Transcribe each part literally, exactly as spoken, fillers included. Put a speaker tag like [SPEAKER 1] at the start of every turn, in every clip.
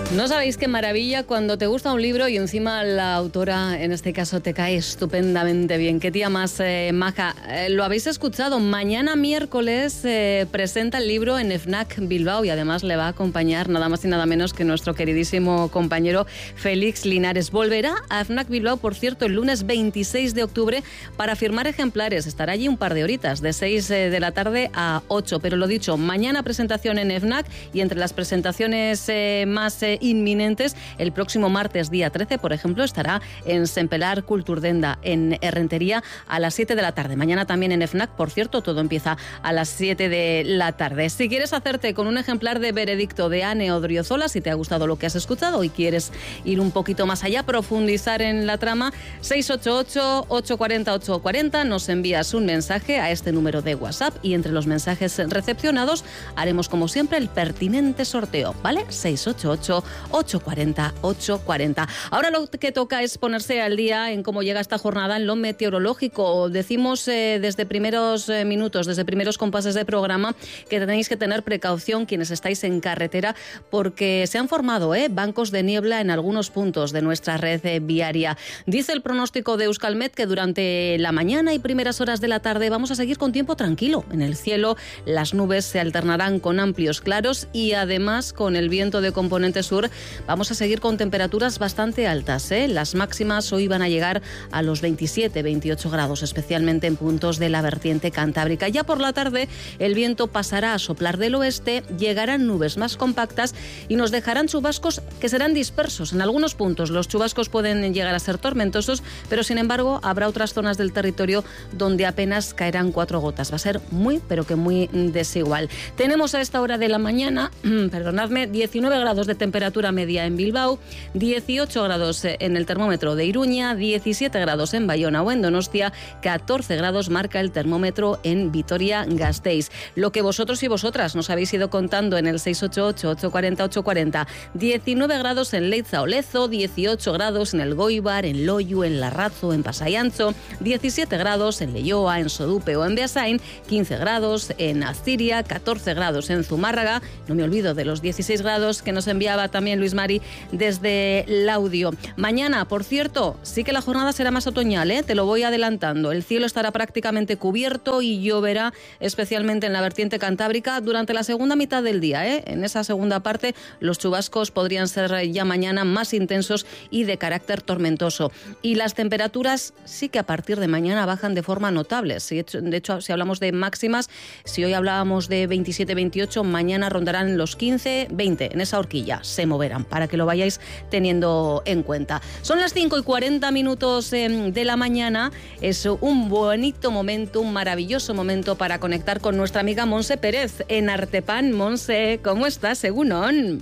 [SPEAKER 1] No sabéis qué maravilla cuando te gusta un libro y encima la autora, en este caso, te cae estupendamente bien. Qué tía más eh, maja. Eh, lo habéis escuchado, mañana miércoles eh, presenta el libro en FNAC Bilbao y además le va a acompañar nada más y nada menos que nuestro queridísimo compañero Félix Linares. Volverá a FNAC Bilbao, por cierto, el lunes veintiséis de octubre para firmar ejemplares. Estará allí un par de horitas, de seis de la tarde a ocho. Pero lo dicho, mañana presentación en FNAC y entre las presentaciones eh, más eh, inminentes, el próximo martes día trece, por ejemplo, estará en Sempelar Kulturdenda, en Errentería, a las siete de la tarde. Mañana también en FNAC, por cierto, todo empieza a las siete de la tarde. Si quieres hacerte con un ejemplar de Veredicto de Ane Odriozola, si te ha gustado lo que has escuchado y quieres ir un poquito más allá, profundizar en la trama, seis ocho ocho, ocho cuatro cero, ocho cuatro cero, nos envías un mensaje a este número de WhatsApp y entre los mensajes recepcionados haremos, como siempre, el pertinente sorteo, ¿vale? seis ocho ocho, ocho cuatro cero, ocho cuatro cero. Ahora lo que toca es ponerse al día en cómo llega esta jornada en lo meteorológico. Decimos eh, desde primeros eh, minutos, desde primeros compases de programa, que tenéis que tener precaución quienes estáis en carretera porque se han formado eh, bancos de niebla en algunos puntos de nuestra red eh, viaria. Dice el pronóstico de Euskalmet que durante la mañana y primeras horas de la tarde vamos a seguir con tiempo tranquilo. En el cielo las nubes se alternarán con amplios claros y además con el viento de componente sur vamos a seguir con temperaturas bastante altas. ¿eh? Las máximas hoy van a llegar a los veintisiete, veintiocho grados, especialmente en puntos de la vertiente cantábrica. Ya por la tarde el viento pasará a soplar del oeste, llegarán nubes más compactas y nos dejarán chubascos que serán dispersos. En algunos puntos los chubascos pueden llegar a ser tormentosos, pero sin embargo habrá otras zonas del territorio donde apenas caerán cuatro gotas. Va a ser muy, pero que muy desigual. Tenemos a esta hora de la mañana, perdonadme, diecinueve grados de temperatura media en Bilbao, dieciocho grados en el termómetro de Iruña, diecisiete grados en Bayona o en Donostia, catorce grados marca el termómetro en Vitoria-Gasteiz. Lo que vosotros y vosotras nos habéis ido contando en el seis ocho ocho, ocho cuatro cero, ocho cuatro cero. diecinueve grados en Leiza o Lezo, dieciocho grados en el Goibar, en Loiu, en Larrazo, en Pasai Antxo, diecisiete grados en Leioa, en Sodupe o en Beasain, quince grados en Astiria, catorce grados en Zumárraga. No me olvido de los dieciséis grados que nos enviaba también Luis Mari desde Laudio. Mañana, por cierto, sí que la jornada será más otoñal, ¿eh? Te lo voy adelantando. El cielo estará prácticamente cubierto y lloverá especialmente en la vertiente cantábrica durante la segunda mitad del día. ¿eh? En esa segunda parte los chubascos podrían ser ya mañana más intensos y de carácter tormentoso. Y las temperaturas sí que a partir de mañana bajan de forma notable. De hecho, si hablamos de máximas, si hoy hablábamos de veintisiete, veintiocho, mañana rondarán los quince, veinte. En esa horquilla se moverán, para que lo vayáis teniendo en cuenta. Son las cinco y cuarenta minutos eh, de la mañana. Es un bonito momento, un maravilloso momento para conectar con nuestra amiga Monse Pérez en Artepan. Monse, ¿cómo estás? Egunon.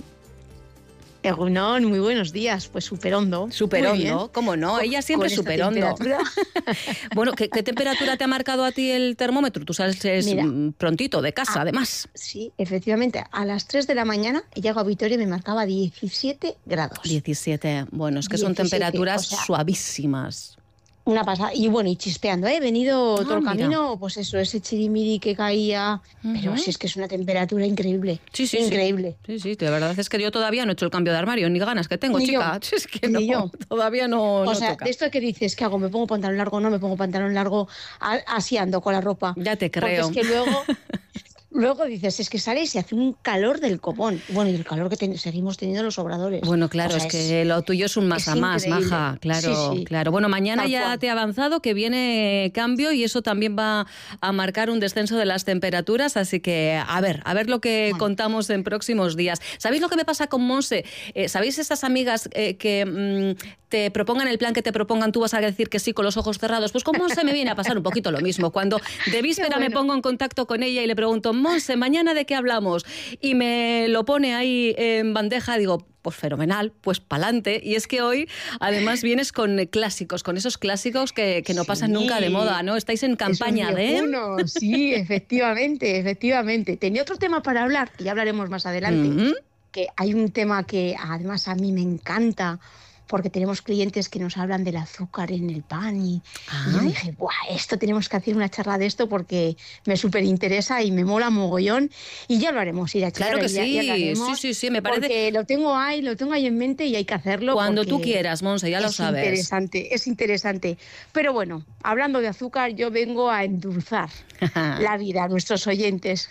[SPEAKER 2] Egunon, muy buenos días. Pues súper hondo.
[SPEAKER 1] Súper hondo, ¿cómo no? Ella siempre súper hondo. Bueno, ¿qué, ¿qué temperatura te ha marcado a ti el termómetro? Tú sales Mira, prontito de casa, a, además.
[SPEAKER 2] Sí, efectivamente. A las tres de la mañana llego a Vitoria y me marcaba diecisiete grados.
[SPEAKER 1] diecisiete. Bueno, es que diecisiete, son temperaturas o sea, suavísimas.
[SPEAKER 2] Una pasada. Y bueno, y chispeando, ¿eh? He venido ah, todo el camino, pues eso, ese chirimiri que caía. Uh-huh. Pero sí, es que es una temperatura increíble.
[SPEAKER 1] Sí, sí,
[SPEAKER 2] increíble.
[SPEAKER 1] Sí, sí, sí, de verdad es que yo todavía no he hecho el cambio de armario, ni ganas que tengo,
[SPEAKER 2] ni
[SPEAKER 1] chica.
[SPEAKER 2] Yo.
[SPEAKER 1] Es que
[SPEAKER 2] ni
[SPEAKER 1] no,
[SPEAKER 2] yo.
[SPEAKER 1] Todavía no.
[SPEAKER 2] O
[SPEAKER 1] no
[SPEAKER 2] sea,
[SPEAKER 1] toca.
[SPEAKER 2] de esto que dices, ¿qué hago? ¿Me pongo pantalón largo? No, me pongo pantalón largo, así ando con la ropa.
[SPEAKER 1] Ya te creo.
[SPEAKER 2] Porque es que luego. Luego dices, es que sale y se hace un calor del copón. Bueno, y el calor que ten- seguimos teniendo los obradores.
[SPEAKER 1] Bueno, claro, o sea, es que es, lo tuyo es un más a más,
[SPEAKER 2] increíble.
[SPEAKER 1] Maja. Claro,
[SPEAKER 2] sí, sí.
[SPEAKER 1] claro. Bueno, mañana
[SPEAKER 2] Tal
[SPEAKER 1] ya
[SPEAKER 2] cual.
[SPEAKER 1] te he avanzado que viene cambio y eso también va a marcar un descenso de las temperaturas. Así que, a ver, a ver lo que bueno. contamos en próximos días. ¿Sabéis lo que me pasa con Monse? Eh, ¿Sabéis esas amigas eh, que mmm, te propongan el plan que te propongan, tú vas a decir que sí con los ojos cerrados? Pues con Monse me viene a pasar un poquito lo mismo. Cuando de víspera bueno. me pongo en contacto con ella y le pregunto, Monse, mañana de qué hablamos, y me lo pone ahí en bandeja, digo, pues fenomenal, pues pa'lante. Y es que hoy además vienes con clásicos, con esos clásicos que, que no pasan sí. nunca de moda, ¿no? Estáis en campaña de...
[SPEAKER 2] Sí, efectivamente, efectivamente. Tenía otro tema para hablar, y ya hablaremos más adelante, uh-huh. que hay un tema que además a mí me encanta, porque tenemos clientes que nos hablan del azúcar en el pan y,
[SPEAKER 1] Ah.
[SPEAKER 2] y yo dije, ¡buah! Esto tenemos que hacer una charla de esto porque me súper interesa y me mola mogollón y ya lo haremos, Irache.
[SPEAKER 1] Claro que
[SPEAKER 2] ya,
[SPEAKER 1] sí,
[SPEAKER 2] ya lo haremos,
[SPEAKER 1] sí, sí, sí, me parece...
[SPEAKER 2] Porque lo tengo ahí, lo tengo ahí en mente y hay que hacerlo.
[SPEAKER 1] Cuando
[SPEAKER 2] porque
[SPEAKER 1] tú quieras, Monse, ya lo
[SPEAKER 2] es
[SPEAKER 1] sabes.
[SPEAKER 2] interesante, es interesante. Pero bueno, hablando de azúcar, yo vengo a endulzar la vida a nuestros oyentes.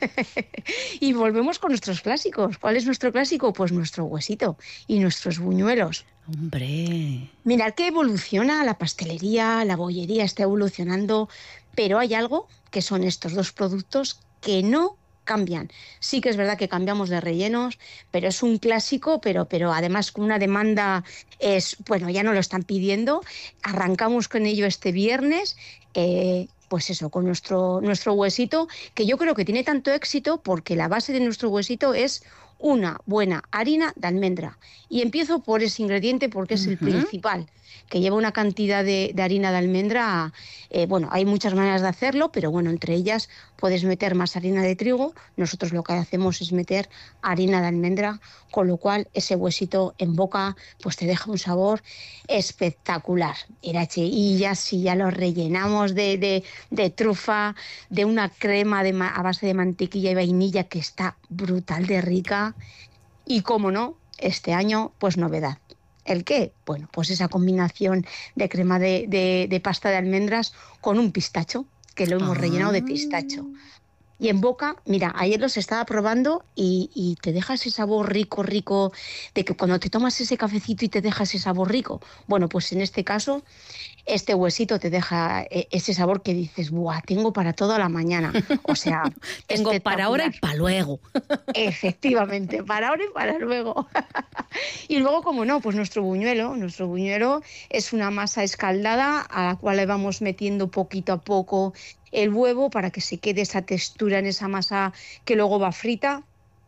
[SPEAKER 2] Y volvemos con nuestros clásicos. ¿Cuál es nuestro clásico? Pues nuestro huesito y nuestros buñuelos.
[SPEAKER 1] Hombre.
[SPEAKER 2] Mirad que evoluciona la pastelería, la bollería está evolucionando, pero hay algo que son estos dos productos que no cambian. Sí que es verdad que cambiamos de rellenos, pero es un clásico, pero, pero además con una demanda, es, bueno, ya no lo están pidiendo. Arrancamos con ello este viernes, eh, pues eso, con nuestro, nuestro huesito, que yo creo que tiene tanto éxito porque la base de nuestro huesito es una buena harina de almendra. Y empiezo por ese ingrediente porque es uh-huh. el principal, que lleva una cantidad de, de harina de almendra. Eh, bueno, hay muchas maneras de hacerlo, pero bueno, entre ellas puedes meter más harina de trigo. Nosotros lo que hacemos es meter harina de almendra, con lo cual ese huesito en boca pues te deja un sabor espectacular. Irache. Y ya si ya lo rellenamos de, de, de trufa, de una crema de, a base de mantequilla y vainilla que está brutal de rica. Y cómo no, este año pues novedad. ¿El qué? Bueno, pues esa combinación de crema de, de, de pasta de almendras con un pistacho, que lo hemos ah. rellenado de pistacho. Y en boca, mira, ayer los estaba probando y, y te deja ese sabor rico, rico, de que cuando te tomas ese cafecito y te deja ese sabor rico. Bueno, pues en este caso, este huesito te deja ese sabor que dices, ¡buah, tengo para toda la mañana! O sea,
[SPEAKER 1] tengo para ahora y para luego.
[SPEAKER 2] Efectivamente, para ahora y para luego. Y luego, como no, pues nuestro buñuelo. Nuestro buñuelo es una masa escaldada a la cual le vamos metiendo poquito a poco el huevo para que se quede esa textura en esa masa que luego va frita.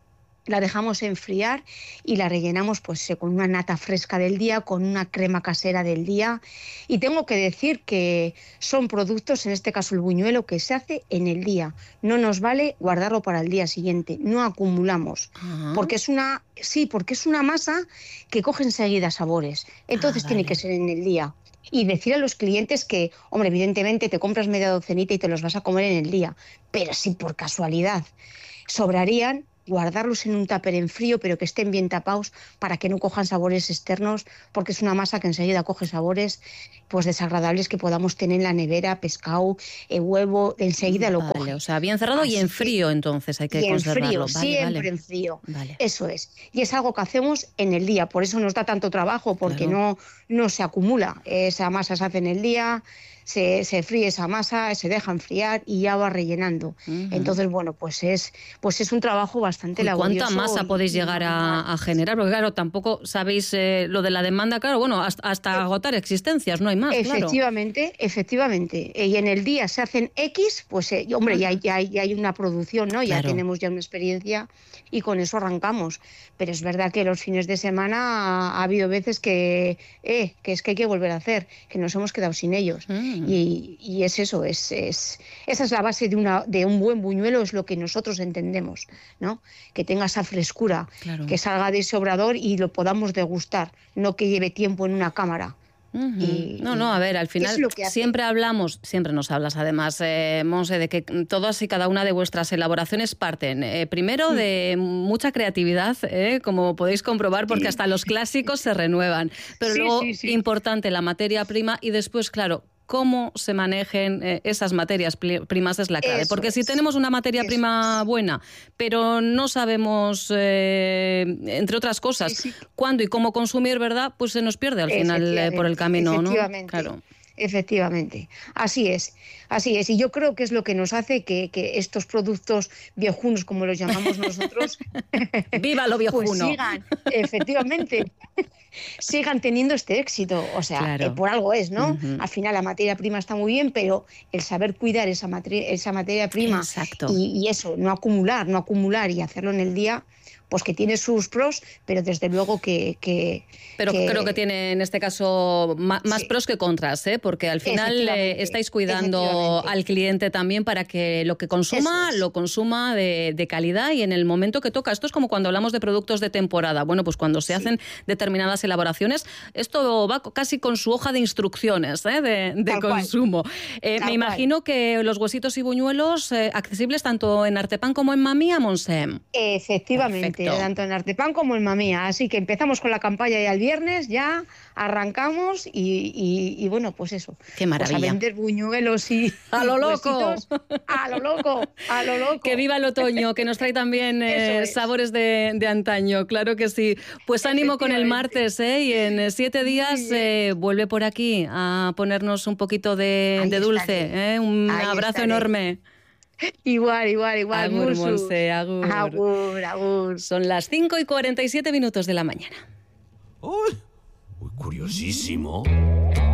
[SPEAKER 2] La dejamos enfriar y la rellenamos pues con una nata fresca del día, con una crema casera del día. Y tengo que decir que son productos, en este caso el buñuelo, que se hace en el día. No nos vale guardarlo para el día siguiente, no acumulamos. Uh-huh. Porque es una, sí, porque es una masa que coge enseguida sabores. Entonces ah, vale. tiene que ser en el día. Y decir a los clientes que, hombre, evidentemente te compras media docenita y te los vas a comer en el día, pero si por casualidad sobrarían, guardarlos en un tupper en frío, pero que estén bien tapados para que no cojan sabores externos, porque es una masa que enseguida coge sabores pues desagradables que podamos tener en la nevera, pescado, eh, huevo, enseguida lo
[SPEAKER 1] vale,
[SPEAKER 2] coge.
[SPEAKER 1] O sea, bien cerrado y en frío, que, entonces hay que
[SPEAKER 2] y
[SPEAKER 1] conservarlo.
[SPEAKER 2] En frío,
[SPEAKER 1] vale,
[SPEAKER 2] siempre
[SPEAKER 1] vale.
[SPEAKER 2] en frío,
[SPEAKER 1] vale.
[SPEAKER 2] Eso es. Y es algo que hacemos en el día, por eso nos da tanto trabajo, porque claro. no, no se acumula. Esa masa se hace en el día, se, se fríe esa masa, se deja enfriar y ya va rellenando. Uh-huh. Entonces, bueno, pues es, pues es un trabajo bastante laborioso.
[SPEAKER 1] ¿Cuánta masa podéis llegar a, a generar? Porque claro, tampoco sabéis eh, lo de la demanda, claro, bueno, hasta, hasta agotar existencias, no hay más,
[SPEAKER 2] Efectivamente,
[SPEAKER 1] claro.
[SPEAKER 2] efectivamente. Y en el día se hacen X, pues eh, hombre, ya, ya, ya hay una producción, ¿no? Ya claro. tenemos ya una experiencia y con eso arrancamos. Pero es verdad que los fines de semana ha, ha habido veces que, eh, que es que hay que volver a hacer, que nos hemos quedado sin ellos. Mm. Y, y es eso, es, es esa es la base de, una, de un buen buñuelo, es lo que nosotros entendemos, ¿no? Que tenga esa frescura, claro. que salga de ese obrador y lo podamos degustar, no que lleve tiempo en una cámara.
[SPEAKER 1] Uh-huh. Y, no, no, a ver, al final siempre hablamos, siempre nos hablas además, eh, Monse, de que todas y cada una de vuestras elaboraciones parten, eh, primero de mucha creatividad, eh, como podéis comprobar, porque hasta los clásicos se renuevan, pero sí, luego sí, sí. importante la materia prima y después, claro, cómo se manejen eh, esas materias primas es la clave. Eso Porque es. si tenemos una materia Eso prima es. buena, pero no sabemos, eh, entre otras cosas, sí, sí. cuándo y cómo consumir, ¿verdad? Pues se nos pierde al final eh, por el camino,
[SPEAKER 2] efectivamente,
[SPEAKER 1] ¿no? Claro.
[SPEAKER 2] Efectivamente, así es, así es. Y yo creo que es lo que nos hace que, que estos productos viejunos, como los llamamos nosotros,
[SPEAKER 1] ¡viva lo viejuno!
[SPEAKER 2] Pues sigan, efectivamente, sigan teniendo este éxito. O sea, claro. eh, por algo es, ¿no? Uh-huh. Al final la materia prima está muy bien, pero el saber cuidar esa, materi- esa materia prima y, y eso, no acumular, no acumular y hacerlo en el día, pues que tiene sus pros, pero desde luego que... que
[SPEAKER 1] pero que, creo que tiene en este caso más, más
[SPEAKER 2] sí.
[SPEAKER 1] pros que contras, ¿eh? Porque al final eh, estáis cuidando al cliente también para que lo que consuma, es. lo consuma de, de calidad y en el momento que toca. Esto es como cuando hablamos de productos de temporada. Bueno, pues cuando se sí. hacen determinadas elaboraciones, esto va casi con su hoja de instrucciones ¿eh? de, de consumo. Eh, me imagino cual. que los huesitos y buñuelos eh, accesibles tanto en Artepan como en Mamía, Monse.
[SPEAKER 2] Efectivamente, Perfecto. tanto en Artepan como en Mamía. Así que empezamos con la campaña ya el viernes, ya arrancamos y, y, y bueno, pues eso.
[SPEAKER 1] Qué maravilla.
[SPEAKER 2] Pues a vender buñuelos y
[SPEAKER 1] a lo loco,
[SPEAKER 2] a lo loco, a lo loco.
[SPEAKER 1] Que viva el otoño, que nos trae también eh, es. sabores de, de antaño, claro que sí. Pues ánimo con el martes, ¿eh? Y en siete días eh, vuelve por aquí a ponernos un poquito de, de dulce, ¿eh? Un Ahí abrazo estaré. enorme.
[SPEAKER 2] Igual, igual, igual.
[SPEAKER 1] Agur, Monse, agur.
[SPEAKER 2] Agur, agur.
[SPEAKER 1] Son las cinco y cuarenta y siete minutos de la mañana.
[SPEAKER 3] ¡Uy! Uy, curiosísimo.